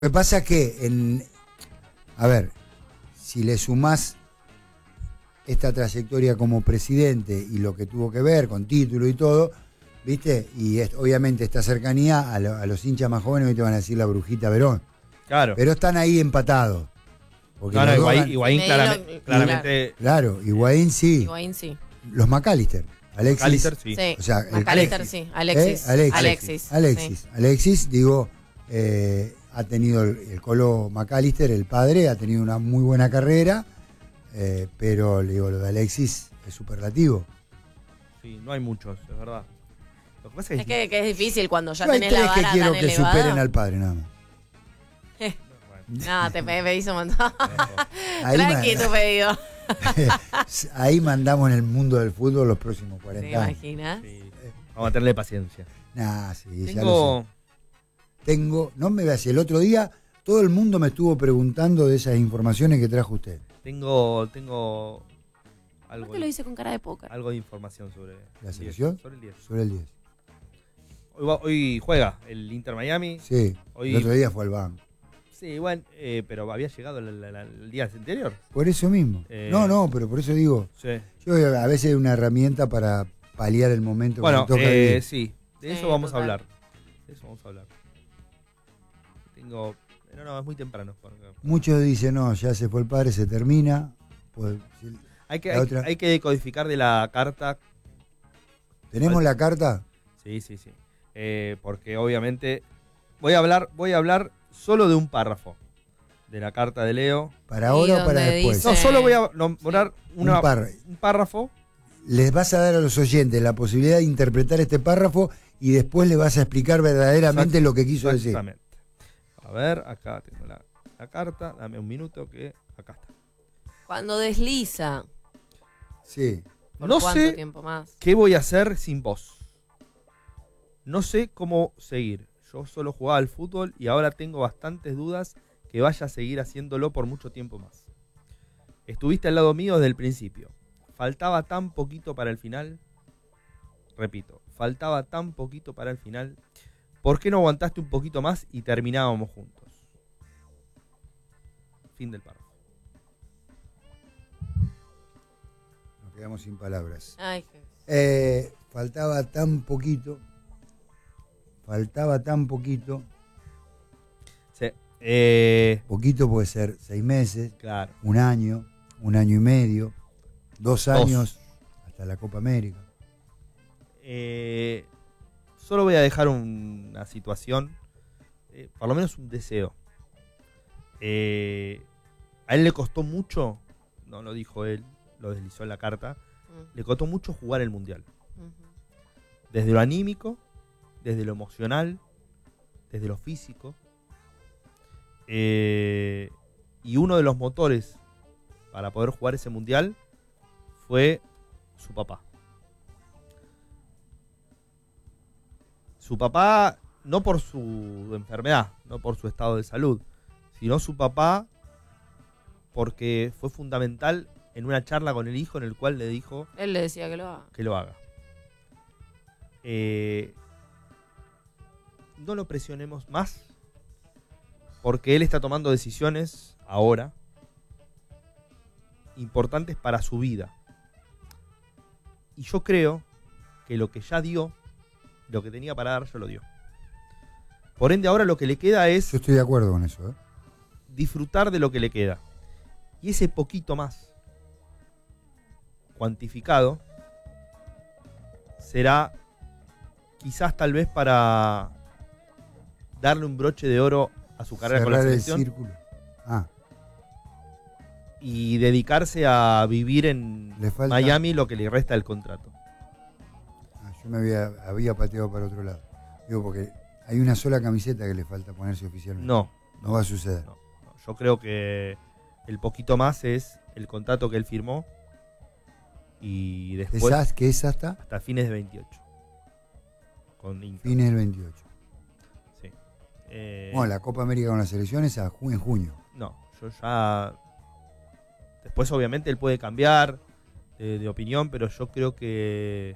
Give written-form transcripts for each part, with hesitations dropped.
Lo que pasa es que, a ver, si le sumás esta trayectoria como presidente y lo que tuvo que ver con título y todo, ¿viste? Y obviamente esta cercanía a los hinchas más jóvenes hoy te van a decir la Brujita Verón. Claro. Pero están ahí empatados. No, Higuaín claramente. Claro, Higuaín sí. Higuaín sí. Los McAllister. Alexis. Sí. Sí. O sea, McAllister sí. Alexis. Alexis, digo, ha tenido el Colo McAllister, el padre, ha tenido una muy buena carrera, pero le digo, lo de Alexis es superlativo. Sí, no hay muchos, es verdad. Lo que pasa es que es difícil cuando ya no tenés la vara que quiero tan que elevada. superen al padre, nada más. No, te pedís un montón. Tranqui tu pedido. Ahí mandamos en el mundo del fútbol los próximos 40 ¿Te años. imaginas? Sí. Vamos a tenerle paciencia. Nah, sí, ya lo sé. No me veas, el otro día todo el mundo me estuvo preguntando de esas informaciones que trajo usted. Tengo algo. ¿Por qué lo hice con cara de póker? Algo de información sobre la selección. Sobre el 10. Sobre el 10. Hoy juega el Inter Miami. Sí. El otro día fue al banco. Sí, bueno, pero había llegado el día anterior. Por eso mismo. No, pero por eso digo. Sí. Yo a veces es una herramienta para paliar el momento bueno, que me toca vivir. Sí, de eso vamos a hablar. No, es muy temprano. Muchos dicen, no, ya se fue el padre, se termina. Pues, hay que decodificar de la carta. ¿Tenemos la carta? Sí. Porque obviamente voy a hablar solo de un párrafo de la carta de Leo. ¿Para ahora o para después? Dice... No, solo voy a nombrar un párrafo. Les vas a dar a los oyentes la posibilidad de interpretar este párrafo y después le vas a explicar verdaderamente lo que quiso decir. Exactamente. A ver, acá tengo la carta. Dame un minuto que acá está. Cuando desliza. Sí. No sé tiempo más? qué voy a hacer sin vos. No sé cómo seguir. Yo solo jugaba al fútbol y ahora tengo bastantes dudas que vaya a seguir haciéndolo por mucho tiempo más. Estuviste al lado mío desde el principio. Faltaba tan poquito para el final. Repito, faltaba tan poquito para el final. ¿Por qué no aguantaste un poquito más y terminábamos juntos? Fin del párrafo. Nos quedamos sin palabras. Ay, faltaba tan poquito. Sí. Poquito puede ser 6 meses, claro. un año y medio, 2 años, hasta la Copa América. Solo voy a dejar una situación, por lo menos un deseo. A él le costó mucho, no lo dijo él, lo deslizó en la carta, le costó mucho jugar el Mundial. Desde lo anímico, desde lo emocional, desde lo físico. Y uno de los motores para poder jugar ese Mundial fue su papá. Su papá, no por su enfermedad, no por su estado de salud, sino su papá porque fue fundamental en una charla con el hijo en el cual le dijo... Él le decía que lo haga. No lo presionemos más porque él está tomando decisiones ahora importantes para su vida. Y yo creo que lo que ya dio, lo que tenía para dar, ya lo dio. Por ende, ahora lo que le queda es... Yo estoy de acuerdo con eso. Disfrutar de lo que le queda. Y ese poquito más cuantificado será quizás tal vez para darle un broche de oro a su carrera con la selección. El círculo. Y dedicarse a vivir en Miami lo que le resta del contrato. Yo me había pateado para otro lado. Digo, porque hay una sola camiseta que le falta ponerse oficialmente. No va a suceder. No. Yo creo que el poquito más es el contrato que él firmó y después... ¿Qué es hasta? Hasta fines de 28. Con Inter. Fines del 28. Sí. Bueno, la Copa América con la selección es en junio. No, yo ya... Después obviamente él puede cambiar de opinión, pero yo creo que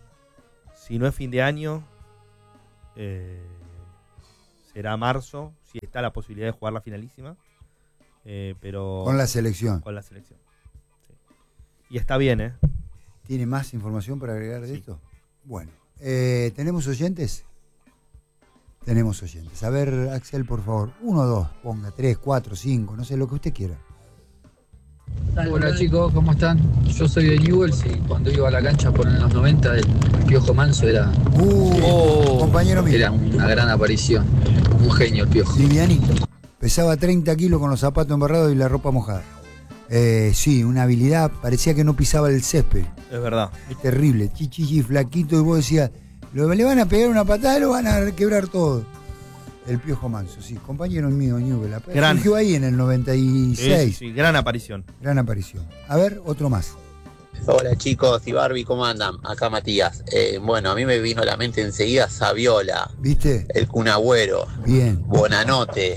si no es fin de año, será marzo. está la posibilidad de jugar la finalísima. Pero con la selección. Con la selección. Sí. Y está bien, ¿eh? ¿Tiene más información para agregar de esto? Bueno, ¿tenemos oyentes? Tenemos oyentes. A ver, Axel, por favor. 1, 2, ponga 3, 4, 5, no sé, lo que usted quiera. Hola chicos, ¿cómo están? Yo soy de Newell's y cuando iba a la cancha por en los 90 el Piojo Manso era compañero mío. Era una gran aparición, un genio el Piojo. Livianito. Pesaba 30 kilos con los zapatos embarrados y la ropa mojada. Sí, una habilidad, parecía que no pisaba el césped. Es verdad. Es terrible, chichichi, flaquito, y vos decías, le van a pegar una patada, lo van a quebrar todo. El Piojo Manso, sí, compañero mío, Newell. Surgió ahí en el 96. Sí, gran aparición. Gran aparición. A ver, otro más. Hola chicos y Barbie, ¿cómo andan? Acá Matías. Bueno, a mí me vino a la mente enseguida Saviola. ¿Viste? El Kun Agüero. Bien. Bonanote.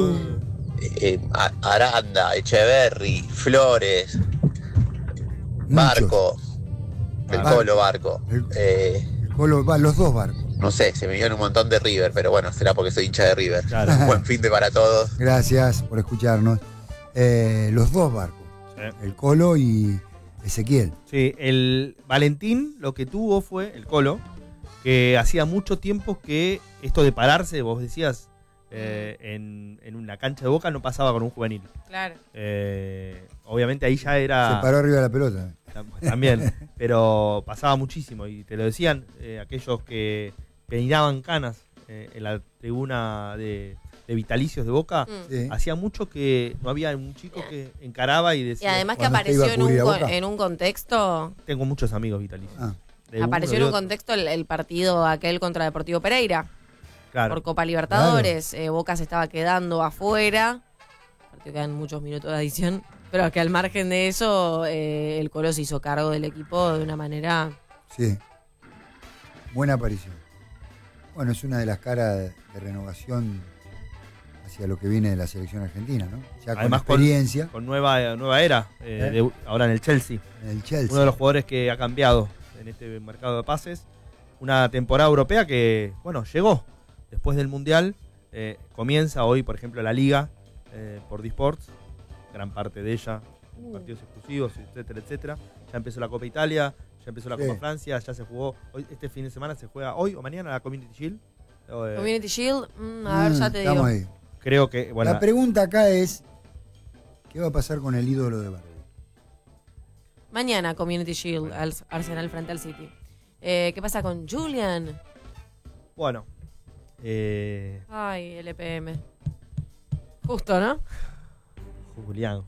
Aranda, Echeverri, Flores. Barco. El Colo Barco. El Colo, los dos Barcos. No sé, se me viene un montón de River, pero bueno, será porque soy hincha de River. Claro. Buen fin de para todos. Gracias por escucharnos. Los dos Barcos. Sí. El Colo y Ezequiel. Sí, el Valentín lo que tuvo fue, el Colo, que hacía mucho tiempo que esto de pararse, vos decías, en una cancha de Boca no pasaba con un juvenil. Claro. Obviamente ahí ya era... Se paró arriba de la pelota. También, pero pasaba muchísimo y te lo decían aquellos que peinaban canas en la tribuna de vitalicios de Boca. Sí. Hacía mucho que no había un chico que encaraba y decía... Y además que apareció en un contexto... Tengo muchos amigos vitalicios. Apareció en un contexto el partido aquel contra Deportivo Pereira. Claro. Por Copa Libertadores. Claro. Boca se estaba quedando afuera. Partido quedan muchos minutos de adición. Pero que al margen de eso, el Colo se hizo cargo del equipo de una manera... Sí. Buena aparición. Bueno, es una de las caras de renovación hacia lo que viene de la selección argentina, ¿no? Ya además con experiencia. Con nueva era, ahora en el Chelsea. En el Chelsea. Uno de los jugadores que ha cambiado en este mercado de pases. Una temporada europea que, bueno, llegó después del Mundial. Comienza hoy, por ejemplo, la Liga por D-Sports. Gran parte de ella, partidos exclusivos, etcétera, etcétera. Ya empezó la Copa Italia, ya empezó la Copa Francia, ya se jugó, hoy, este fin de semana se juega hoy o mañana la Community Shield. Community Shield, a ver, ya te digo. Ahí. Creo que, bueno. La pregunta acá es, ¿qué va a pasar con el ídolo de Barbie? Mañana Community Shield, Arsenal frente al City. ¿Qué pasa con Julian? Bueno. Ay, LPM. Justo, ¿no? Julián.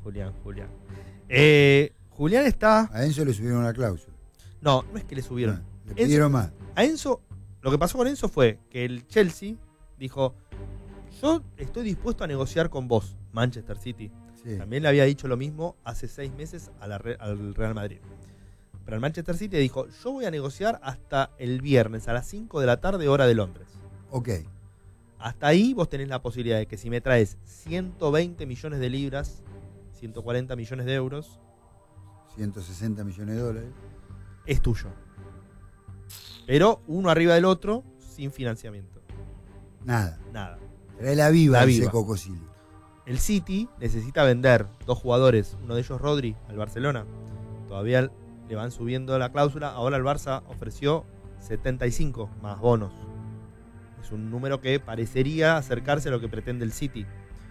Julián está... A Enzo le subieron la cláusula. No es que le subieron. Le pidieron más. A Enzo, lo que pasó con Enzo fue que el Chelsea dijo, yo estoy dispuesto a negociar con vos, Manchester City. Sí. También le había dicho lo mismo hace 6 meses al Real Madrid. Pero el Manchester City dijo, yo voy a negociar hasta el viernes a las 5 de la tarde, hora de Londres. Ok. Hasta ahí vos tenés la posibilidad de que si me traes 120 millones de libras, 140 millones de euros, 160 millones de dólares, es tuyo. Pero uno arriba del otro, sin financiamiento. Nada. Trae la viva ese Cocosili. El City necesita vender 2 jugadores, uno de ellos Rodri, al Barcelona. Todavía le van subiendo la cláusula. Ahora el Barça ofreció 75 más bonos. Es un número que parecería acercarse a lo que pretende el City.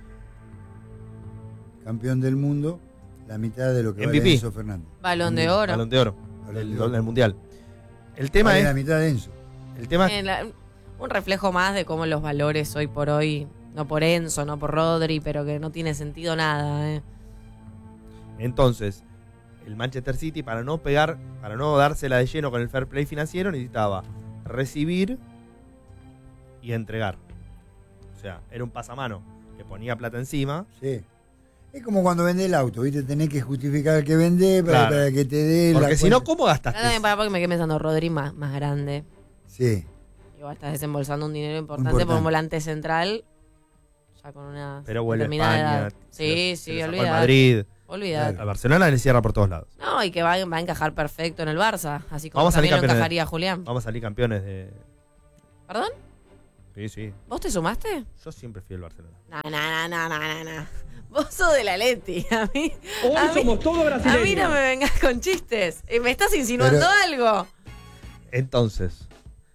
Campeón del mundo, la mitad de lo que MVP. vale Enzo Fernández. Balón de oro. Balón de oro. El Mundial. El tema es... la mitad de Enzo. El tema un reflejo más de cómo los valores hoy por hoy, no por Enzo, no por Rodri, pero que no tiene sentido nada. Entonces, el Manchester City, para no dársela de lleno con el fair play financiero, necesitaba recibir y entregar. O sea, era un pasamano que ponía plata encima. Sí. Es como cuando vendés el auto, ¿viste? Tenés que justificar que vendés para que te dé porque si no, ¿cómo gastaste? También porque me quedé pensando, Rodri más grande. Sí. Igual estás desembolsando un dinero importante por un volante central. Ya con una pero vuelve a España. Edad. Sí, olvidate. Al Madrid. Olvidate. A Barcelona le cierra por todos lados. No, y que va a encajar perfecto en el Barça. Así como también lo encajaría Julián. Vamos a salir campeones de... ¿Perdón? Sí, sí. ¿Vos te sumaste? Yo siempre fui al Barcelona. No. Vos sos de la Leti. A mí Somos todos brasileños. a mí no me vengas con chistes. ¿Me estás insinuando algo? Entonces,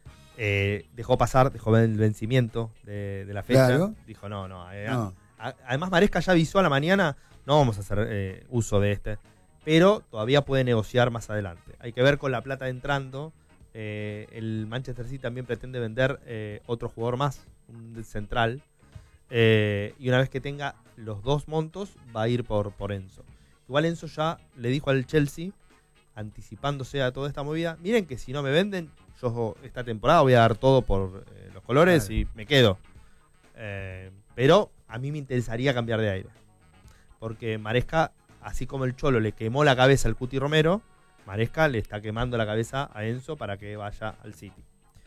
dejó ver el vencimiento de la fecha. Claro. Dijo, no. No. Además, Maresca ya avisó a la mañana, no vamos a hacer uso de este. Pero todavía puede negociar más adelante. Hay que ver con la plata entrando. El Manchester City también pretende vender otro jugador más, un central. Y una vez que tenga los dos montos, va a ir por Enzo. Igual Enzo ya le dijo al Chelsea, anticipándose a toda esta movida, miren que si no me venden, yo esta temporada voy a dar todo por los colores, claro, y me quedo. Pero a mí me interesaría cambiar de aire. Porque Maresca, así como el Cholo le quemó la cabeza al Cuti Romero, Maresca le está quemando la cabeza a Enzo para que vaya al City.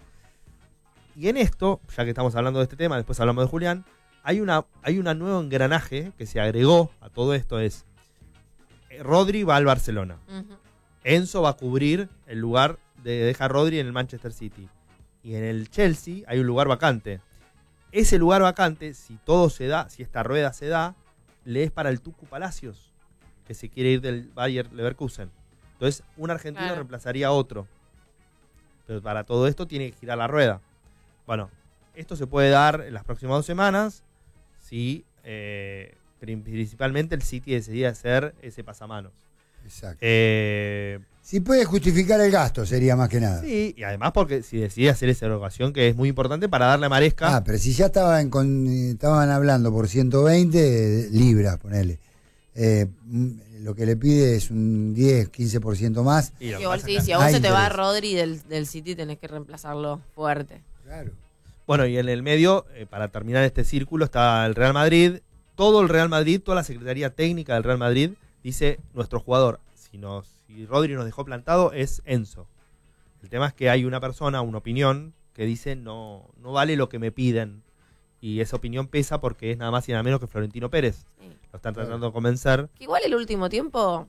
Y en esto, ya que estamos hablando de este tema, después hablamos de Julián, hay un nuevo engranaje que se agregó a todo esto, es Rodri va al Barcelona. Uh-huh. Enzo va a cubrir el lugar de deja Rodri en el Manchester City. Y en el Chelsea hay un lugar vacante. Ese lugar vacante, si todo se da, si esta rueda se da, le es para el Tucu Palacios, que se quiere ir del Bayer Leverkusen. Entonces, un argentino, claro, reemplazaría a otro. Pero para todo esto tiene que girar la rueda. Bueno, esto se puede dar en las próximas 2 semanas si principalmente el City decidía hacer ese pasamanos. Exacto. Si puede justificar el gasto, sería más que nada. Sí, y además porque si decide hacer esa erogación, que es muy importante para darle a Maresca. Pero si ya estaban hablando por 120 libras, ponele. Lo que le pide es un 10, 15% más. Igual sí, si a vos se te va Rodri del City, tenés que reemplazarlo fuerte. Claro. Bueno, y en el medio, para terminar este círculo, está el Real Madrid. Todo el Real Madrid, toda la Secretaría Técnica del Real Madrid dice, nuestro jugador, si Rodri nos dejó plantado, es Enzo. El tema es que hay una persona, una opinión, que dice, no vale lo que me piden. Y esa opinión pesa porque es nada más y nada menos que Florentino Pérez. Sí. Lo están tratando de convencer. Que igual el último tiempo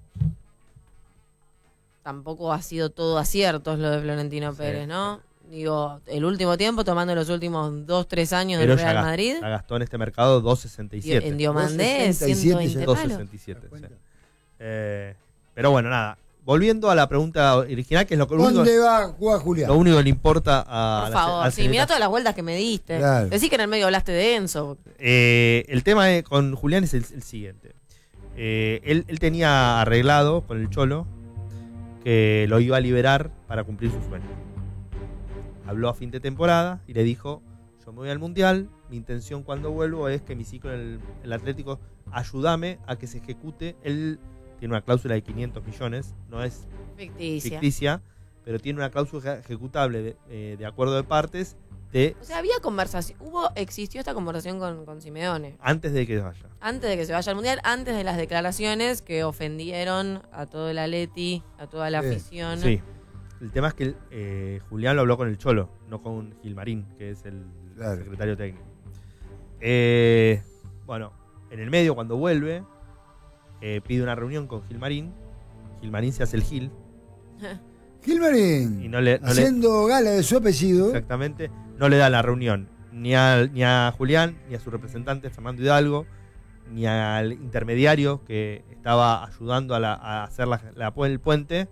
tampoco ha sido todo aciertos lo de Florentino Pérez, ¿no? Digo, el último tiempo, tomando los últimos 2-3 años del Real Madrid. Ya gastó en este mercado 2.67. En Diomandé, 120 palos. 2.67, sí. Pero bueno, nada. Volviendo a la pregunta original, que es lo que ¿dónde va a jugar Julián? Lo único que le importa a por favor, sí, mirá todas las vueltas que me diste. Claro. Decí que en el medio hablaste de Enzo. El tema con Julián es el siguiente. Él tenía arreglado con el Cholo que lo iba a liberar para cumplir su sueño. Habló a fin de temporada y le dijo, yo me voy al Mundial, mi intención cuando vuelvo es que mi ciclo en el Atlético, ayúdame a que se ejecute. Él tiene una cláusula de 500 millones, no es ficticia, pero tiene una cláusula ejecutable de acuerdo de partes. O sea, había conversación, existió esta conversación con Simeone. Antes de que vaya. Antes de que se vaya al Mundial, antes de las declaraciones que ofendieron a todo el Atleti, a toda la afición. Sí. El tema es que Julián lo habló con el Cholo, no con Gilmarín, que es el secretario técnico. Bueno, en el medio, cuando vuelve, pide una reunión con Gilmarín. Gilmarín se hace el Gil. Gilmarín, y haciendo gala de su apellido. Exactamente. No le da la reunión ni a Julián, ni a su representante Fernando Hidalgo, ni al intermediario que estaba ayudando a hacer el puente.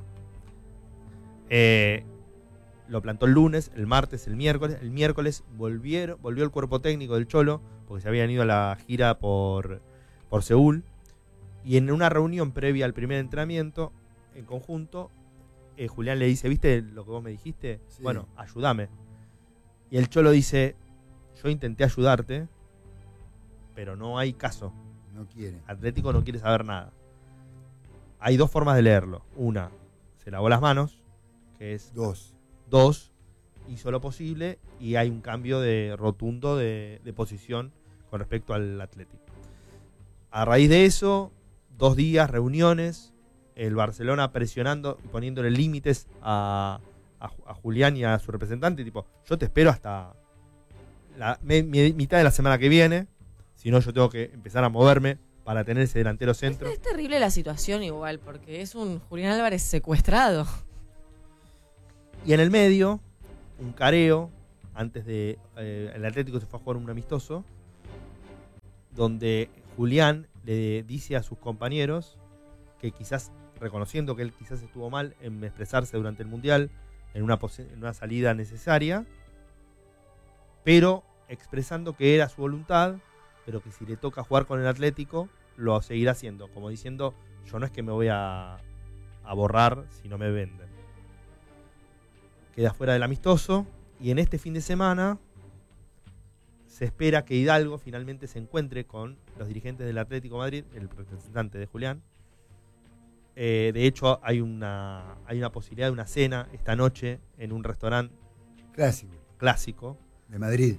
Lo plantó el lunes, el martes, el miércoles. El miércoles volvió el cuerpo técnico del Cholo, porque se habían ido a la gira por Seúl. Y en una reunión previa al primer entrenamiento, en conjunto, Julián le dice, ¿viste lo que vos me dijiste? Sí. Bueno, ayúdame. Y el Cholo dice, yo intenté ayudarte, pero no hay caso. No quiere. Atlético no quiere saber nada. Hay 2 formas de leerlo. Una, se lavó las manos, que es 2, hizo lo posible y hay un cambio rotundo de posición con respecto al Atlético. A raíz de eso, 2 días, reuniones, el Barcelona presionando y poniéndole límites a Julián y a su representante, tipo, yo te espero hasta la mitad de la semana que viene, si no yo tengo que empezar a moverme para tener ese delantero centro. Es terrible la situación igual, porque es un Julián Álvarez secuestrado. Y en el medio, un careo antes de... el Atlético se fue a jugar un amistoso, donde Julián le dice a sus compañeros que quizás, reconociendo que él quizás estuvo mal en expresarse durante el Mundial, en una salida necesaria, pero expresando que era su voluntad, pero que si le toca jugar con el Atlético, lo seguirá haciendo, como diciendo, yo no es que me voy a borrar si no me venden. Queda fuera del amistoso, y en este fin de semana se espera que Hidalgo finalmente se encuentre con los dirigentes del Atlético de Madrid, el representante de Julián. De hecho, hay una posibilidad de una cena esta noche en un restaurante clásico de Madrid.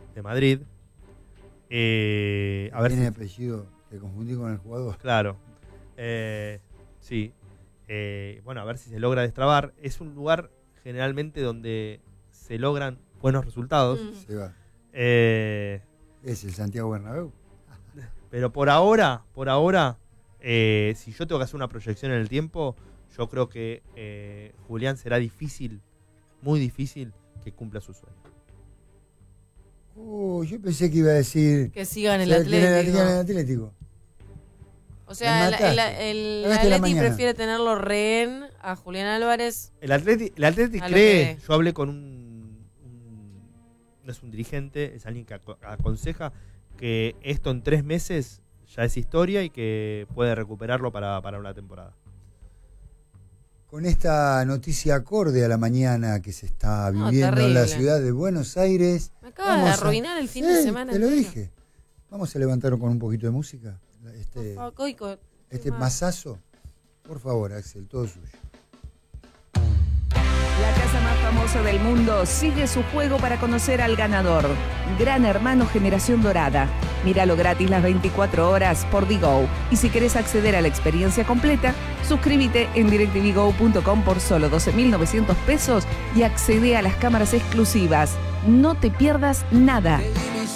A ver tiene si apellido, te confundí con el jugador. Claro. Sí. Bueno, a ver si se logra destrabar. Es un lugar generalmente donde se logran buenos resultados. Se va. Es el Santiago Bernabéu. Pero por ahora, si yo tengo que hacer una proyección en el tiempo, yo creo que Julián será muy difícil que cumpla su sueño. Yo pensé que iba a decir que siga en el Atlético. O sea, el Atleti prefiere tenerlo rehén a Julián Álvarez. El Atleti cree, yo hablé con no es un dirigente, es alguien que aconseja que esto en 3 meses ya es historia y que puede recuperarlo para una temporada. Con esta noticia acorde a la mañana que se está viviendo en la ciudad de Buenos Aires. Me acaba de arruinar el fin de semana. Te lo dije. Vamos a levantarlo con un poquito de música. Este masazo. Por favor, Axel, todo suyo. La casa más famosa del mundo sigue su juego para conocer al ganador. Gran Hermano Generación Dorada. Míralo gratis las 24 horas por Digo. Y si querés acceder a la experiencia completa, suscríbete en directvgo.com por solo 12.900 pesos y accede a las cámaras exclusivas. No te pierdas nada.